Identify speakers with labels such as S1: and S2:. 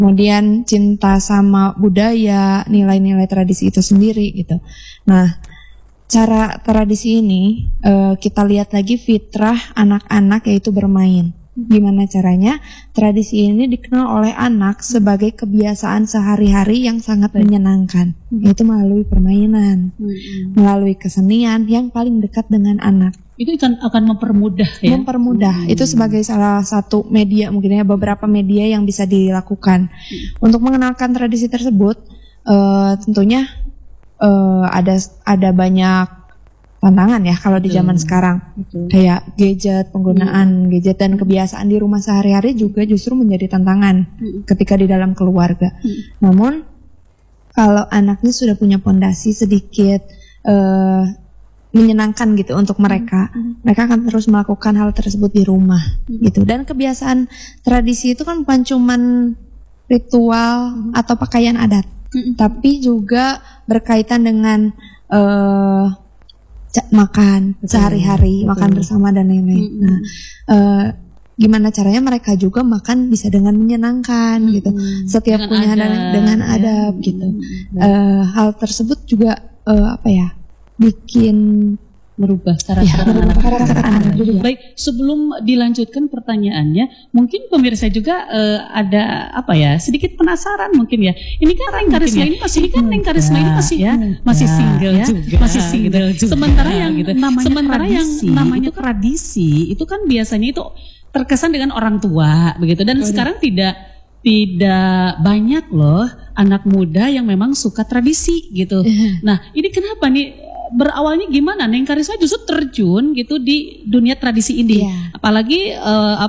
S1: kemudian cinta sama budaya, nilai-nilai tradisi itu sendiri gitu. Nah, cara tradisi ini kita lihat lagi fitrah anak-anak yaitu bermain. Gimana caranya? Tradisi ini dikenal oleh anak sebagai kebiasaan sehari-hari yang sangat menyenangkan, yaitu melalui permainan, melalui kesenian yang paling dekat dengan anak.
S2: Itu akan mempermudah ya?
S1: Mempermudah, itu sebagai salah satu media, mungkin ya beberapa media yang bisa dilakukan. Untuk mengenalkan tradisi tersebut, tentunya ada banyak tantangan ya kalau di zaman sekarang. Kayak gadget, penggunaan gadget dan kebiasaan di rumah sehari-hari juga justru menjadi tantangan ketika di dalam keluarga. Namun kalau anaknya sudah punya pondasi sedikit menyenangkan gitu untuk mereka akan terus melakukan hal tersebut di rumah gitu. Dan kebiasaan tradisi itu kan bukan cuman ritual atau pakaian adat, tapi juga berkaitan dengan makan sehari-hari, makan bersama dan lain-lain. Nah, gimana caranya mereka juga makan bisa dengan menyenangkan gitu. Setiap punya dengan adab gitu. Hal tersebut juga bikin
S2: merubah karakter anak. Baik, sebelum dilanjutkan pertanyaannya, mungkin pemirsa juga ada sedikit penasaran mungkin ya. Ini kan Neng Karisma ini masih single juga. Masih single juga. Sementara yang namanya tradisi itu kan biasanya itu terkesan dengan orang tua begitu, dan sekarang tidak banyak loh anak muda yang memang suka tradisi gitu. Nah, ini kenapa nih? Berawalnya gimana Neng Karisma justru terjun gitu di dunia tradisi ini, apalagi